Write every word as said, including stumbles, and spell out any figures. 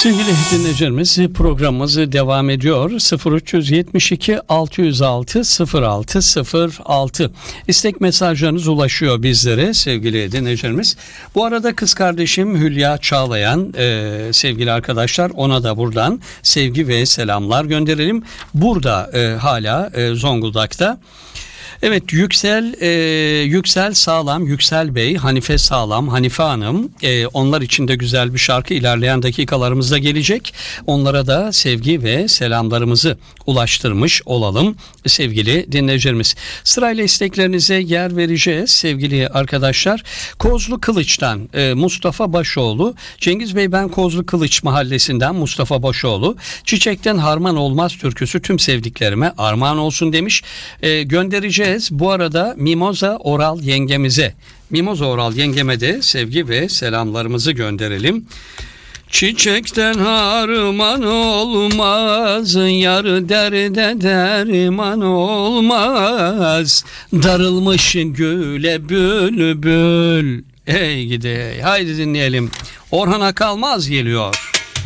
Sevgili dinleyicilerimiz, programımız devam ediyor. sıfır üç yetmiş iki altı yüz altı sıfır altı sıfır altı istek mesajlarınız ulaşıyor bizlere sevgili dinleyicilerimiz. Bu arada kız kardeşim Hülya Çağlayan, e, sevgili arkadaşlar, ona da buradan sevgi ve selamlar gönderelim. Burada e, hala e, Zonguldak'ta. Evet, Yüksel e, Yüksel Sağlam, Yüksel Bey, Hanife Sağlam, Hanife Hanım, e, onlar için de güzel bir şarkı ilerleyen dakikalarımızda gelecek. Onlara da sevgi ve selamlarımızı ulaştırmış olalım sevgili dinleyicilerimiz. Sırayla isteklerinize yer vereceğiz sevgili arkadaşlar. Kozlu Kılıç'tan e, Mustafa Başoğlu, Cengiz Bey, ben Kozlu Kılıç mahallesinden Mustafa Başoğlu, Çiçekten Harman Olmaz türküsü tüm sevdiklerime armağan olsun demiş. E, göndereceğiz. Bu arada Mimoza Oral yengemize, Mimoza Oral yengeme de sevgi ve selamlarımızı gönderelim. Çiçekten harman olmaz, yar derde derman olmaz. Darılmış güle bülbül. Ey gidi, haydi dinleyelim. Orhan Akalmaz geliyor.